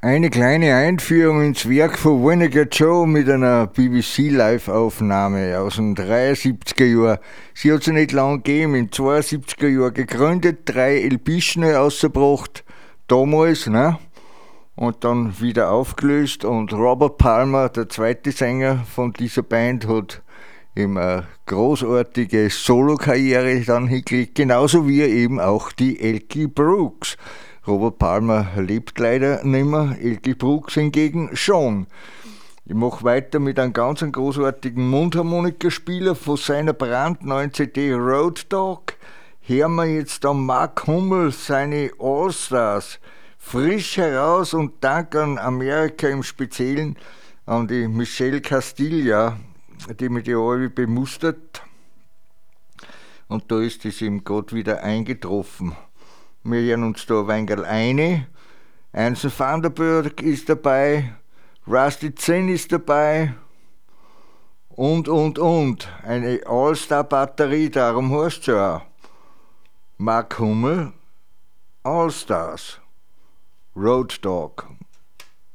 Eine kleine Einführung ins Werk von Vinegar Joe mit einer BBC-Live-Aufnahme aus den 73er Jahren. Sie hat sich nicht lang gegeben, in 72er Jahren gegründet, 3 LP rausgebracht, damals, ne? Und dann wieder aufgelöst. Und Robert Palmer, der zweite Sänger von dieser Band, hat eben eine großartige Solo-Karriere dann hingelegt, genauso wie eben auch die Elkie Brooks. Robert Palmer lebt leider nicht mehr, Elkie Brooks hingegen schon. Ich mache weiter mit einem ganz großartigen Mundharmonikaspieler von seiner brandneuen CD Road Dog. Hören wir jetzt an Mark Hummel seine All-Stars. Frisch heraus und Dank an Amerika im Speziellen, an die Michelle Castilla, die mich ja alle bemustert. Und da ist es ihm gerade wieder eingetroffen. Wir hören uns da ein wenig eine. Einzel Vanderberg ist dabei, Rusty Zinn ist dabei und. Eine All-Star-Batterie, darum heißt es ja auch. Mark Hummel, All-Stars, Road Dog.